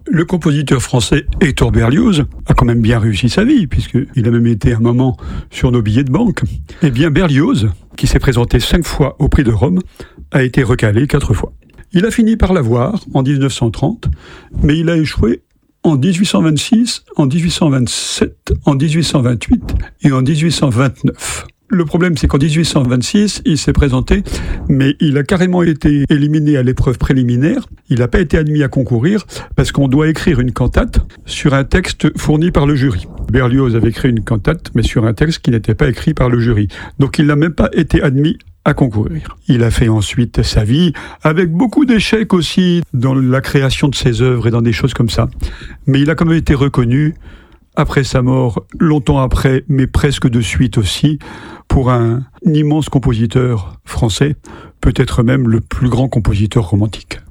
Le compositeur français Hector Berlioz a quand même bien réussi sa vie, puisqu'il a même été un moment sur nos billets de banque. Eh bien, Berlioz, qui s'est présenté 5 fois au Prix de Rome, a été recalé 4 fois. Il a fini par l'avoir en 1930, mais il a échoué en 1826, en 1827, en 1828 et en 1829. Le problème, c'est qu'en 1826, il s'est présenté, mais il a carrément été éliminé à l'épreuve préliminaire. Il n'a pas été admis à concourir parce qu'on doit écrire une cantate sur un texte fourni par le jury. Berlioz avait écrit une cantate, mais sur un texte qui n'était pas écrit par le jury. Donc il n'a même pas été admis à concourir. Il a fait ensuite sa vie, avec beaucoup d'échecs aussi dans la création de ses œuvres et dans des choses comme ça. Mais il a quand même été reconnu après sa mort, longtemps après, mais presque de suite aussi, pour un immense compositeur français, peut-être même le plus grand compositeur romantique.